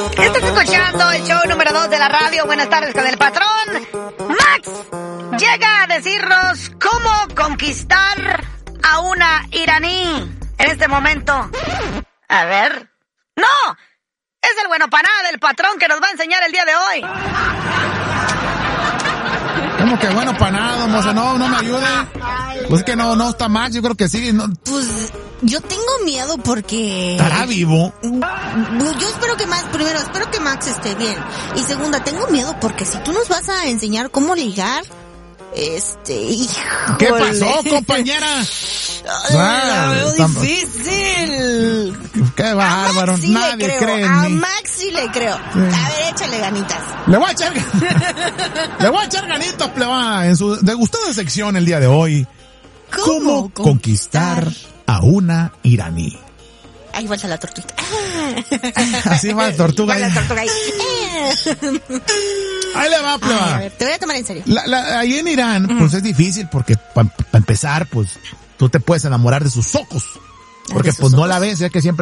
Estás escuchando el show número 2 de la radio. Buenas tardes con el patrón. Max llega a decirnos cómo conquistar a una iraní en este momento. A ver. ¡No! Es el bueno para nada del patrón que nos va a enseñar el día de hoy. ¿Cómo que bueno para nada, moza? No me ayude. Pues es que no está Max, yo creo que sí. No. Pues yo tengo miedo porque... ¿Estará vivo? Yo espero que Max esté bien. Y segunda, tengo miedo porque si tú nos vas a enseñar cómo ligar... híjole. ¿Qué pasó, compañera? La veo difícil. Qué bárbaro, sí nadie cree en A mí. Max sí le creo. Sí. A ver, échale ganitas. Le voy a echar ganitas, pleba, en su degustada sección el día de hoy. ¿Cómo conquistar a una iraní? Ahí va la tortuga. Así va la tortuga. Va la tortuga ahí. Ahí le va, pleba. A ver, te voy a tomar en serio. Ahí en Irán, pues es difícil porque para empezar, pues tú te puedes enamorar de sus ojos. Porque pues no la ves, ya que siempre